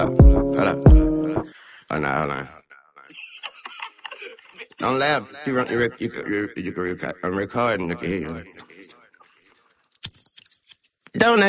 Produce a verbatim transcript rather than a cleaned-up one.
Hold up. Hold on, hold on. Don't laugh. You, run, you, rec- you, can- you, you can record. I'm recording. You can hear you. Don't